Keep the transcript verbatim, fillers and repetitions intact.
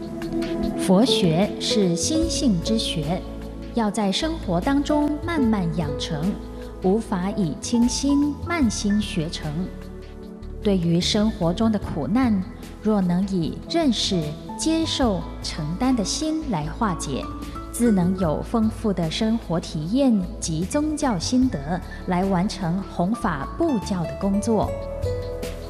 佛学是心性之学，要在生活当中慢慢养成，无法以轻心慢心学成。对于生活中的苦难，若能以认识、接受、承担的心来化解，自能有丰富的生活体验及宗教心得，来完成弘法布教的工作。